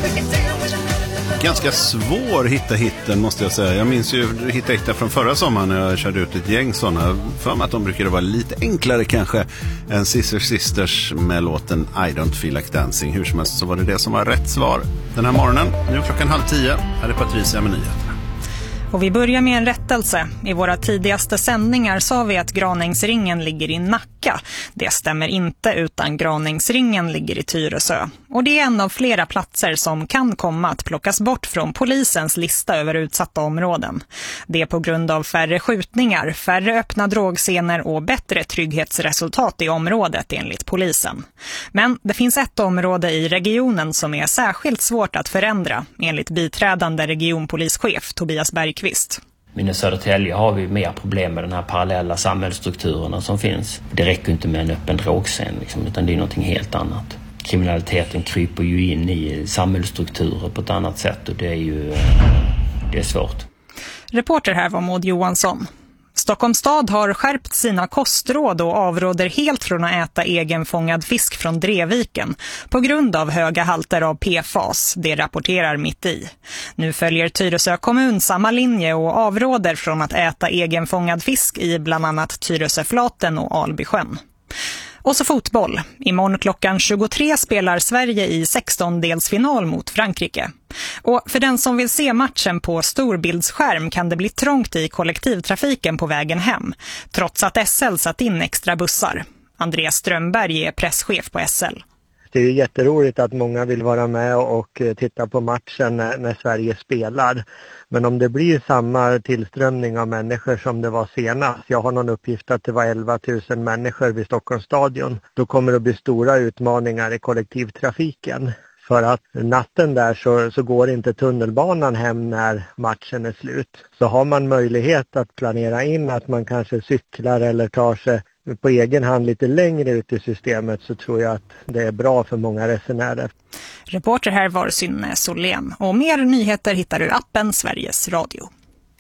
Ganska svår hitten måste jag säga. Jag minns ju hitten från förra sommaren när jag körde ut ett gäng sådana. För mig att de brukade vara lite enklare kanske än Sisters med låten I Don't Feel Like Dancing. Hur som helst så var det som var rätt svar den här morgonen. Nu 9:10. Här är Patricia med nyheterna. Och vi börjar med en rättelse. I våra tidigaste sändningar sa vi att Graningsringen ligger i Nacka. Det stämmer inte, utan Graningsringen ligger i Tyresö. Och det är en av flera platser som kan komma att plockas bort från polisens lista över utsatta områden. Det är på grund av färre skjutningar, färre öppna drogscener och bättre trygghetsresultat i området enligt polisen. Men det finns ett område i regionen som är särskilt svårt att förändra enligt biträdande regionpolischef Tobias Bergqvist. Men i Södertälje har vi mer problem med den här parallella samhällsstrukturerna som finns. Det räcker inte med en öppen drogscen utan det är någonting helt annat. Kriminaliteten kryper ju in i samhällsstrukturer på ett annat sätt och det är svårt. Reporter här var Maud Johansson. Stockholms stad har skärpt sina kostråd och avråder helt från att äta egenfångad fisk från Drevviken på grund av höga halter av PFAS, det rapporterar Mitt i. Nu följer Tyresö kommun samma linje och avråder från att äta egenfångad fisk i bland annat Tyresöflaten och Albysjön. Och så fotboll. Imorgon klockan 23 spelar Sverige i 16-delsfinal mot Frankrike. Och för den som vill se matchen på storbildsskärm kan det bli trångt i kollektivtrafiken på vägen hem, trots att SL satt in extra bussar. Andreas Strömberg är presschef på SL. Det är jätteroligt att många vill vara med och titta på matchen när Sverige spelar. Men om det blir samma tillströmning av människor som det var senast, jag har någon uppgift att det var 11 000 människor vid Stockholms stadion, då kommer det att bli stora utmaningar i kollektivtrafiken. För att natten där så går inte tunnelbanan hem när matchen är slut. Så har man möjlighet att planera in att man kanske cyklar eller tar sig på egen hand lite längre ut i systemet, så tror jag att det är bra för många resenärer. Reporter här var Synne Solén. Och mer nyheter hittar du i appen Sveriges Radio.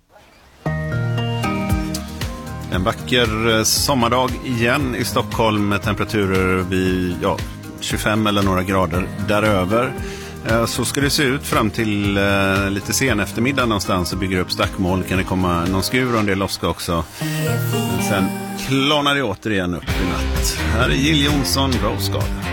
En vacker sommardag igen i Stockholm med temperaturer vid 25 eller några grader däröver. Så ska det se ut fram till lite sen eftermiddag någonstans och bygger upp stackmål. Kan det komma någon skur och en del loska också. Men sen klarnar det återigen upp i natt. Här är Jill Johnson, Rose Garden.